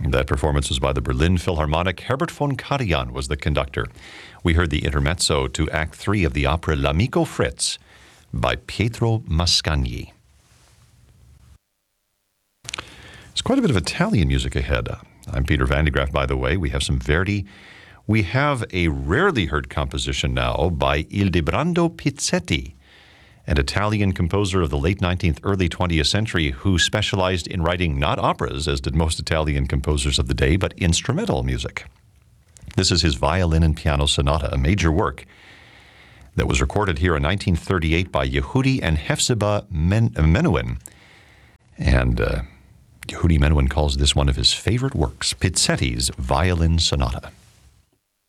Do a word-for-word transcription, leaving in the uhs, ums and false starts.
That performance was by the Berlin Philharmonic. Herbert von Karajan was the conductor. We heard the intermezzo to Act Three of the opera L'Amico Fritz by Pietro Mascagni. There's quite a bit of Italian music ahead. I'm Peter Van de Graaff, by the way. We have some Verdi. We have a rarely heard composition now by Ildebrando Pizzetti, an Italian composer of the late nineteenth, early twentieth century who specialized in writing not operas, as did most Italian composers of the day, but instrumental music. This is his Violin and Piano Sonata, a major work that was recorded here in nineteen thirty-eight by Yehudi and Hephzibah Men- Menuhin. And uh, Yehudi Menuhin calls this one of his favorite works, Pizzetti's Violin Sonata.